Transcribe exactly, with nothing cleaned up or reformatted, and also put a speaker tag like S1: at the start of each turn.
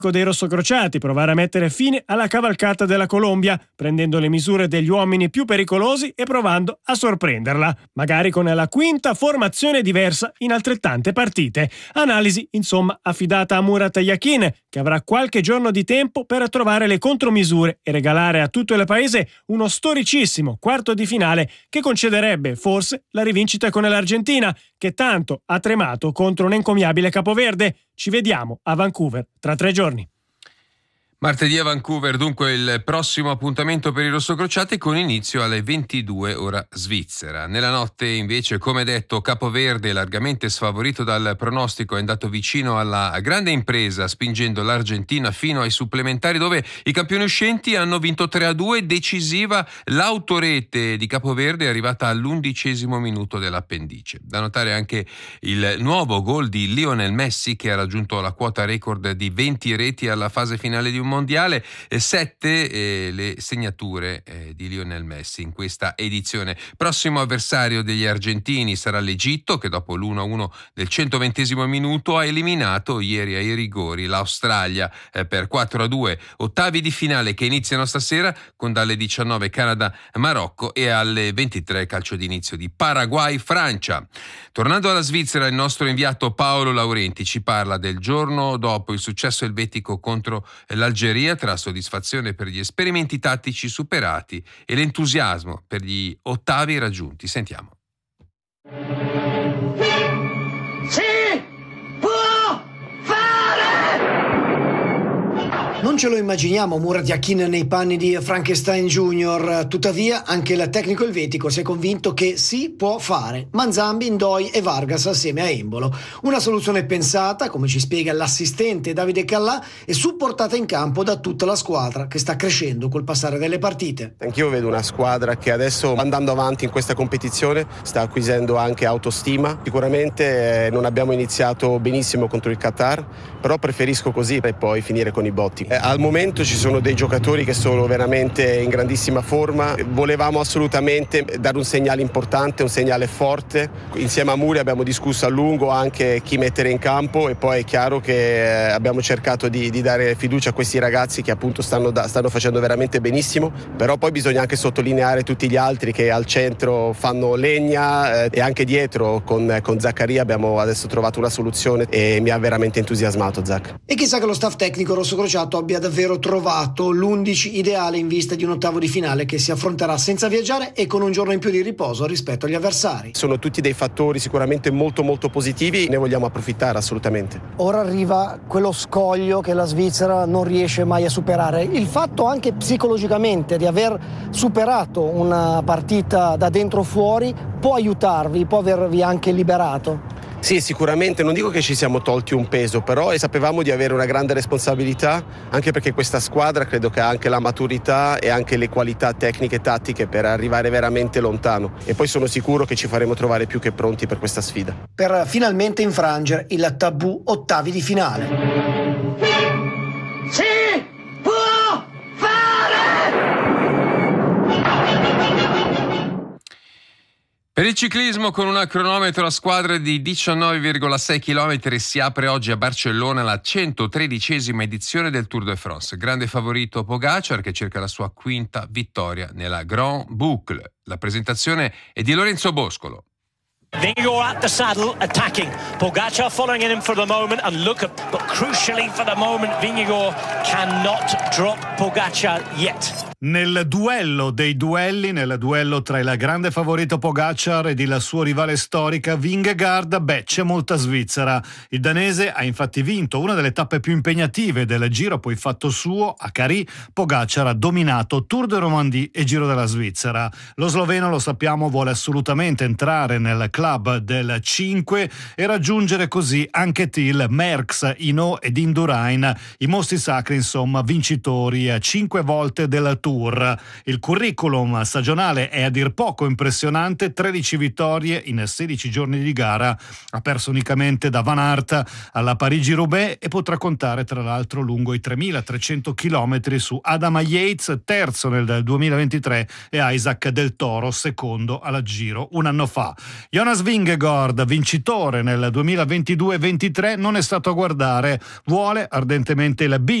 S1: dei rossocrociati provare a mettere fine alla cavalcata della Colombia, prendendo le misure degli uomini più pericolosi e provando a sorprenderla, magari con la quinta formazione diversa in altrettante partite. Analisi, insomma, affidata a Murat Yakin, che avrà qualche giorno di tempo per trovare le contromisure e regalare a tutto il paese uno storicissimo quarto di finale che concederebbe forse la rivincita con l'Argentina, che tanto ha tremato contro un encomiabile Capoverde. Ci vediamo a Vancouver tra tre giorni.
S2: Martedì a Vancouver, dunque, il prossimo appuntamento per i rossocrociati con inizio alle ventidue ora svizzera. Nella notte, invece, come detto, Capoverde, largamente sfavorito dal pronostico, è andato vicino alla grande impresa, spingendo l'Argentina fino ai supplementari, dove i campioni uscenti hanno vinto tre a due. Decisiva l'autorete di Capoverde, è arrivata all'undicesimo minuto dell'appendice. Da notare anche il nuovo gol di Lionel Messi, che ha raggiunto la quota record di venti reti alla fase finale di un mondiale, e sette eh, le segnature eh, di Lionel Messi in questa edizione. Prossimo avversario degli argentini sarà l'Egitto, che dopo l'uno a uno del centoventesimo minuto ha eliminato ieri ai rigori l'Australia eh, per quattro a due. Ottavi di finale che iniziano stasera con dalle diciannove Canada-Marocco e alle ventitré calcio d'inizio di Paraguay-Francia. Tornando alla Svizzera, il nostro inviato Paolo Laurenti ci parla del giorno dopo il successo elvetico contro l'Algeria, tra soddisfazione per gli esperimenti tattici superati e l'entusiasmo per gli ottavi raggiunti. Sentiamo.
S3: Si può fare! Non ce lo immaginiamo Murat Yakin nei panni di Frankenstein Junior, tuttavia anche il tecnico elvetico si è convinto che si può fare. Manzambi, Ndoi e Vargas assieme a Embolo. Una soluzione pensata, come ci spiega l'assistente Davide Callà, e supportata in campo da tutta la squadra che sta crescendo col passare delle partite.
S4: Anch'io vedo una squadra che adesso, andando avanti in questa competizione, sta acquisendo anche autostima. Sicuramente eh, non abbiamo iniziato benissimo contro il Qatar, però preferisco così e poi finire con i botti. Eh, al momento ci sono dei giocatori che sono veramente in grandissima forma. Volevamo assolutamente dare un segnale importante, un segnale forte. Insieme a Muri abbiamo discusso a lungo anche chi mettere in campo, e poi è chiaro che eh, abbiamo cercato di, di dare fiducia a questi ragazzi che appunto stanno, da, stanno facendo veramente benissimo. Però poi bisogna anche sottolineare tutti gli altri che al centro fanno legna, eh, e anche dietro con, con Zaccaria abbiamo adesso trovato una soluzione e mi ha veramente entusiasmato Zac.
S3: E chissà che lo staff tecnico rossocrociato abbia davvero trovato l'undici ideale in vista di un ottavo di finale che si affronterà senza viaggiare e con un giorno in più di riposo rispetto agli avversari.
S4: Sono tutti dei fattori sicuramente molto molto positivi, ne vogliamo approfittare assolutamente.
S3: Ora arriva quello scoglio che la Svizzera non riesce mai a superare. Il fatto anche psicologicamente di aver superato una partita da dentro fuori può aiutarvi, può avervi anche liberato.
S4: Sì, sicuramente, non dico che ci siamo tolti un peso, però sapevamo di avere una grande responsabilità, anche perché questa squadra credo che ha anche la maturità e anche le qualità tecniche e tattiche per arrivare veramente lontano, e poi sono sicuro che ci faremo trovare più che pronti per questa sfida.
S3: Per finalmente infrangere il tabù ottavi di finale. Si può fare!
S2: Per il ciclismo, con un cronometro a squadre di diciannove virgola sei chilometri, si apre oggi a Barcellona la centotredicesima edizione del Tour de France. Grande favorito Pogacar, che cerca la sua quinta vittoria nella Grand Boucle. La presentazione è di Lorenzo Boscolo.
S5: Vingegaard at the saddle, attacking. Pogacar following in him for the moment, and look at, but crucially for the moment, Vingegaard cannot drop Pogacar yet.
S6: Nel duello dei duelli, nel duello tra il grande favorito Pogacar ed il suo rivale storica Vingegaard, beh, c'è molta Svizzera. Il danese ha infatti vinto una delle tappe più impegnative del Giro, poi fatto suo a Carì. Pogacar ha dominato Tour de Romandie e Giro della Svizzera. Lo sloveno, lo sappiamo, vuole assolutamente entrare nel club del cinque e raggiungere così anche Thiel, Merckx, Hinault ed Indurain, i mostri sacri, insomma, vincitori cinque volte del Tour Tour. Il curriculum stagionale è a dir poco impressionante, tredici vittorie in sedici giorni di gara, ha perso unicamente da Van Aert alla Parigi-Roubaix e potrà contare tra l'altro lungo i tremilatrecento chilometri su Adam Yates, terzo nel duemilaventitré, e Isaac Del Toro, secondo alla Giro un anno fa. Jonas Vingegaard, vincitore nel duemilaventidue ventitré, non è stato a guardare, vuole ardentemente il B